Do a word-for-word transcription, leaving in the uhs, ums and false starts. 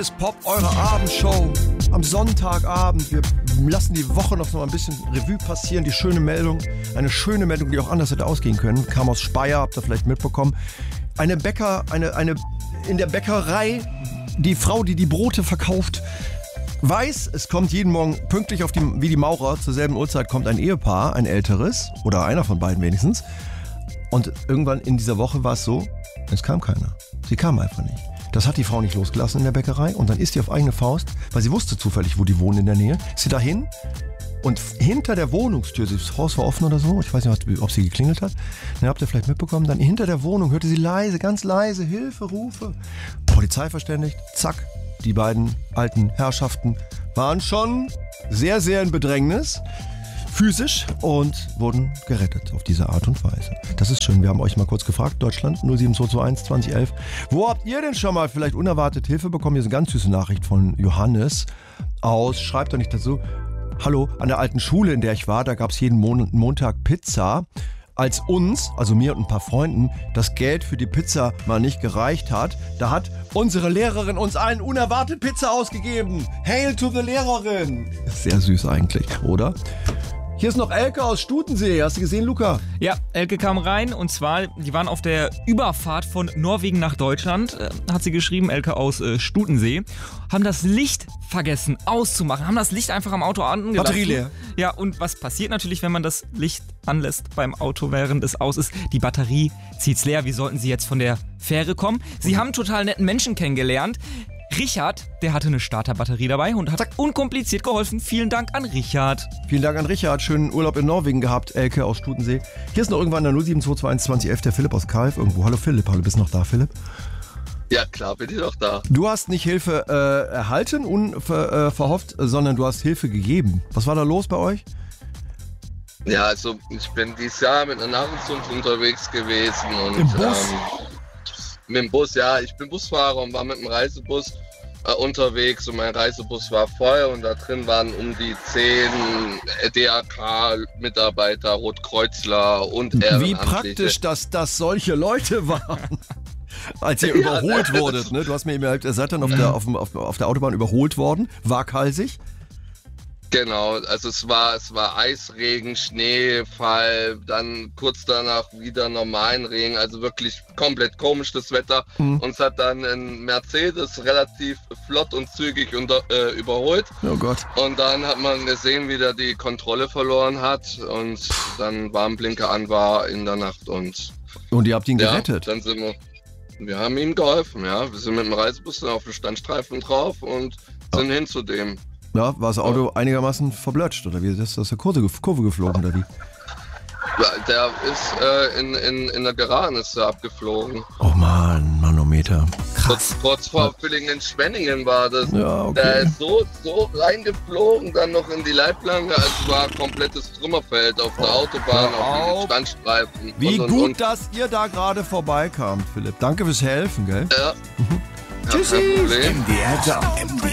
ist Pop, eure Abendshow am Sonntagabend. Wir lassen die Woche noch mal ein bisschen Revue passieren. Die schöne Meldung, eine schöne Meldung, die auch anders hätte ausgehen können, kam aus Speyer, habt ihr vielleicht mitbekommen. Eine Bäcker, eine, eine in der Bäckerei, die Frau, die die Brote verkauft, weiß, es kommt jeden Morgen pünktlich auf die, wie die Maurer, zur selben Uhrzeit kommt ein Ehepaar, ein älteres, oder einer von beiden wenigstens. Und irgendwann in dieser Woche war es so, es kam keiner. Sie kam einfach nicht. Das hat die Frau nicht losgelassen in der Bäckerei und dann ist sie auf eigene Faust, weil sie wusste zufällig, wo die wohnen in der Nähe, ist sie dahin und hinter der Wohnungstür, das Haus war offen oder so, ich weiß nicht, ob sie geklingelt hat, dann habt ihr vielleicht mitbekommen, dann hinter der Wohnung hörte sie leise, ganz leise, Hilferufe, Polizei verständigt, zack, die beiden alten Herrschaften waren schon sehr, sehr in Bedrängnis, physisch und wurden gerettet auf diese Art und Weise. Das ist schön. Wir haben euch mal kurz gefragt, Deutschland null sieben zwei zwei eins zwanzig elf. Wo habt ihr denn schon mal vielleicht unerwartet Hilfe bekommen? Hier ist eine ganz süße Nachricht von Johannes aus, schreibt doch nicht dazu, hallo, an der alten Schule, in der ich war, da gab es jeden Mon- Montag Pizza. Als uns, also mir und ein paar Freunden, das Geld für die Pizza mal nicht gereicht hat, da hat unsere Lehrerin uns allen unerwartet Pizza ausgegeben. Hail to the Lehrerin. Sehr süß eigentlich, oder? Hier ist noch Elke aus Stutensee. Hast du gesehen, Luca? Ja, Elke kam rein und zwar, die waren auf der Überfahrt von Norwegen nach Deutschland, äh, hat sie geschrieben, Elke aus äh, Stutensee, haben das Licht vergessen auszumachen, haben das Licht einfach am Auto angelassen. Batterie leer. Ja, und was passiert natürlich, wenn man das Licht anlässt beim Auto, während es aus ist? Die Batterie zieht's leer. Wie sollten sie jetzt von der Fähre kommen? Sie haben einen total netten Menschen kennengelernt. Richard, der hatte eine Starterbatterie dabei und hat Zack. unkompliziert geholfen. Vielen Dank an Richard. Vielen Dank an Richard. Schönen Urlaub in Norwegen gehabt, Elke aus Stutensee. Hier ist noch irgendwann der null sieben zwei zwei eins zwanzig elf, der Philipp aus Kalf irgendwo. Hallo Philipp, hallo, bist du noch da, Philipp? Ja, klar, bin ich doch da. Du hast nicht Hilfe äh, erhalten, unverhofft, äh, sondern du hast Hilfe gegeben. Was war da los bei euch? Ja, also ich bin dieses Jahr mit einer Narrenzunft unterwegs gewesen. Und, Im Bus? Ähm, mit dem Bus, ja. Ich bin Busfahrer und war mit dem Reisebus äh, unterwegs und mein Reisebus war voll und da drin waren um die zehn D R K-Mitarbeiter, Rotkreuzler und Ehrenamtliche. Wie praktisch, dass das solche Leute waren. Als ihr Ja, überholt ne? wurdet, ne? Du hast mir eben gesagt, ihr seid dann auf der, auf, dem- auf, auf der Autobahn überholt worden, waghalsig. Genau, also es war, es war Eisregen, Schneefall, dann kurz danach wieder normalen Regen, also wirklich komplett komisch das Wetter. Mhm. Uns hat dann ein Mercedes relativ flott und zügig unter, äh, überholt. Oh Gott. Und dann hat man gesehen, wie der die Kontrolle verloren hat und dann Warnblinker an war in der Nacht und Und ihr habt ihn ja, gerettet. dann sind wir, wir haben ihm geholfen, ja. Wir sind mit dem Reisebus dann auf den Standstreifen drauf und sind hin zu dem. Ja, war das Auto einigermaßen verblutscht, oder wie? Das ist aus der Kurve, Kurve geflogen, oder wie? Ja, der ist äh, in, in, in der Geraden ist er abgeflogen. Oh Mann, Manometer. Kurz, kurz vor Villingen-Schwenningen war das. Ja, okay. Der ist so, so reingeflogen, dann noch in die Leitplanke, als war komplettes Trümmerfeld auf der Autobahn, Hör auf auf. den Standstreifen. Wie und, und, gut, und. dass ihr da gerade vorbeikamt, Philipp. Danke fürs Helfen, gell? Ja. Tschüssi. Kein Problem. M D R Jump. M D